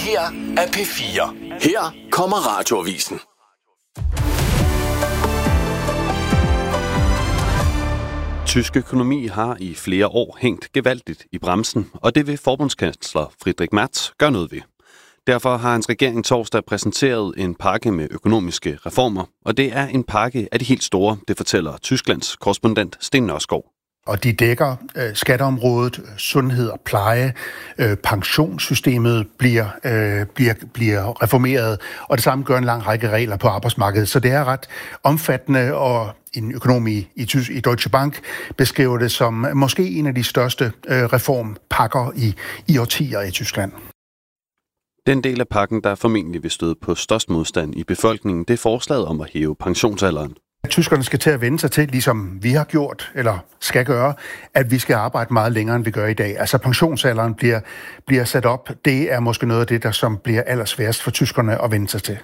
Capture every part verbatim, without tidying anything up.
her er P fire. Her kommer Radioavisen. Tysk økonomi har i flere år hængt gevaldigt i bremsen, og det vil forbundskansler Friedrich Merz gøre noget ved. Derfor har hans regering torsdag præsenteret en pakke med økonomiske reformer, og det er en pakke af de helt store, det fortæller Tysklands korrespondent Sten Nørskov. Og de dækker øh, skatteområdet, sundhed og pleje, øh, pensionssystemet bliver, øh, bliver, bliver reformeret, og det samme gør en lang række regler på arbejdsmarkedet. Så det er ret omfattende, og en økonom i, i, i Deutsche Bank beskriver det som måske en af de største øh, reformpakker i, i årtier i Tyskland. Den del af pakken, der formentlig vil støde på størst modstand i befolkningen, det er forslaget om at hæve pensionsalderen. Tyskerne skal til at vende sig til, ligesom vi har gjort, eller skal gøre, at vi skal arbejde meget længere, end vi gør i dag. Altså pensionsalderen bliver, bliver sat op. Det er måske noget af det, der som bliver allersværest for tyskerne at vende sig til.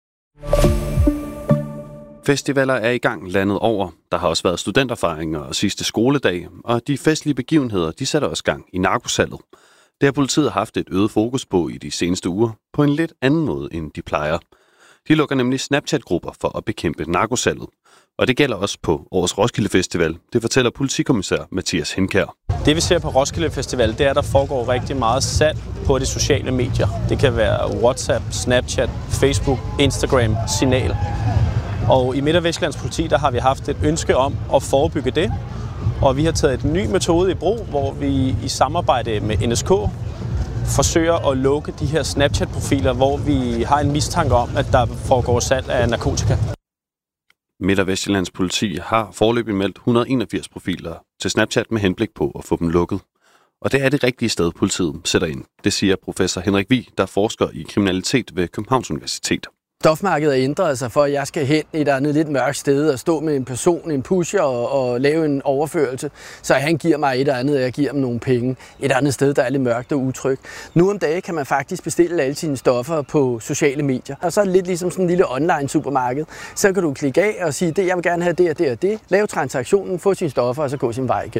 Festivaler er i gang landet over. Der har også været studenterfejringer og sidste skoledag, og de festlige begivenheder, de sætter også gang i narkosalget. Det har politiet haft et øget fokus på i de seneste uger, på en lidt anden måde, end de plejer. De lukker nemlig Snapchat-grupper for at bekæmpe narkosalget. Og det gælder også på årets Roskilde Festival. Det fortæller politikommissær Mathias Henkær. Det vi ser på Roskilde Festival, det er, at der foregår rigtig meget salg på de sociale medier. Det kan være WhatsApp, Snapchat, Facebook, Instagram, Signal. Og i Midt- og Vestjyllands politi, der har vi haft et ønske om at forebygge det. Og vi har taget en ny metode i brug, hvor vi i samarbejde med N S K forsøger at lukke de her Snapchat-profiler, hvor vi har en mistanke om, at der foregår salg af narkotika. Midt- og Vestjyllands politi har foreløbig meldt et hundrede og enogfirs profiler til Snapchat med henblik på at få dem lukket. Og det er det rigtige sted, politiet sætter ind. Det siger professor Henrik Vig, der forsker i kriminalitet ved Københavns Universitet. Stofmarkedet har ændret sig for, at jeg skal hen et andet lidt mørkt sted og stå med en person, en pusher og, og lave en overførelse. Så han giver mig et andet, og jeg giver ham nogle penge. Et andet sted, der er lidt mørkt og utrygt. Nu om dagen kan man faktisk bestille alle sine stoffer på sociale medier. Og så er det lidt ligesom sådan en lille online supermarked. Så kan du klikke af og sige, det jeg vil gerne have det og det og det. Lave transaktionen, få sine stoffer og så gå sin vej igen.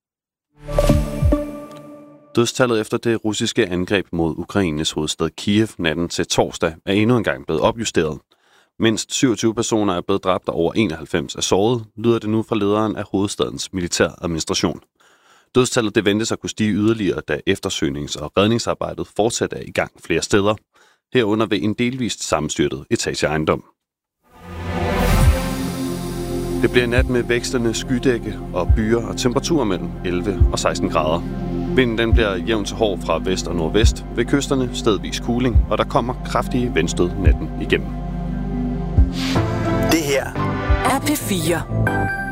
Dødstallet efter det russiske angreb mod Ukraines hovedstad Kiev natten til torsdag er endnu engang blevet opjusteret. Mindst syvogtyve personer er blevet dræbt og over enoghalvfems er såret, lyder det nu fra lederen af hovedstadens militæradministration. Dødstallet det ventes at kunne stige yderligere, da eftersøgnings- og redningsarbejdet fortsat er i gang flere steder, herunder ved en delvist sammenstyrtet etageejendom. Det bliver nat med vekslende skydække og byer og temperaturer mellem elleve og seksten grader. Vinden den bliver jævn til hård fra vest og nordvest, ved kysterne stedvis kuling, og der kommer kraftige vindstød natten igennem. Det her er P fire.